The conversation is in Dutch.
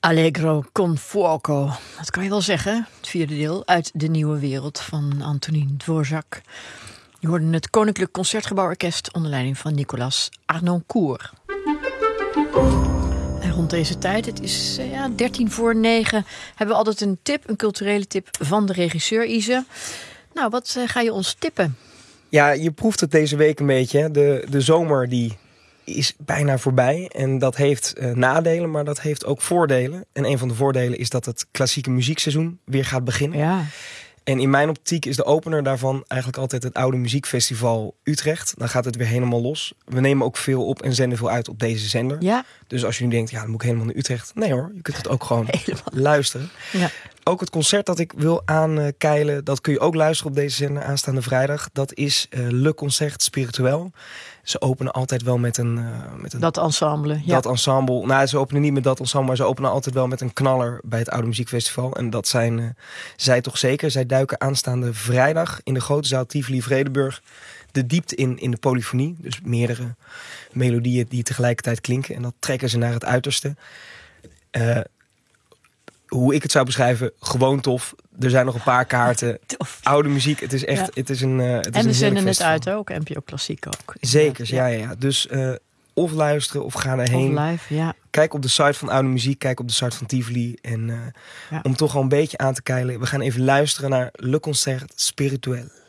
Allegro con fuoco. Dat kan je wel zeggen. Het vierde deel uit De Nieuwe Wereld van Antonín Dvořák. Je hoorde het Koninklijk Concertgebouworkest onder leiding van Nicolas Harnoncourt. En rond deze tijd, het is 9:13, hebben we altijd een tip, een culturele tip van de regisseur Ise. Nou, wat ga je ons tippen? Ja, je proeft het deze week een beetje. Hè? De zomer die is bijna voorbij. En dat heeft nadelen, maar dat heeft ook voordelen. En een van de voordelen is dat het klassieke muziekseizoen weer gaat beginnen. Ja. En in mijn optiek is de opener daarvan eigenlijk altijd het Oude Muziekfestival Utrecht. Dan gaat het weer helemaal los. We nemen ook veel op en zenden veel uit op deze zender. Ja. Dus als je nu denkt, ja, dan moet ik helemaal naar Utrecht. Nee hoor, je kunt het ook gewoon luisteren. Ja. Ook het concert dat ik wil aankeilen, dat kun je ook luisteren op deze zender aanstaande vrijdag. Dat is Le Concert Spirituel. Ze openen altijd wel met een Dat ensemble. Ja. Dat ensemble. Nou, ze openen niet met dat ensemble, maar ze openen altijd wel met een knaller bij het Oude Muziekfestival. En dat zijn zij toch zeker. Zij duiken aanstaande vrijdag in de grote zaal Tivoli Vredenburg de diepte in de polyfonie. Dus meerdere melodieën die tegelijkertijd klinken. En dat trekken ze naar het uiterste. Hoe ik het zou beschrijven, gewoon tof. Er zijn nog een paar kaarten. Tof. Oude muziek, het is echt. Ja. Het is een. En we zenden het uit ook, NPO Klassiek ook. Zeker, ja. Dus of luisteren of ga erheen. Of live, ja. Kijk op de site van Oude Muziek, kijk op de site van Tivoli. En om toch al een beetje aan te keilen, we gaan even luisteren naar Le Concert Spirituel.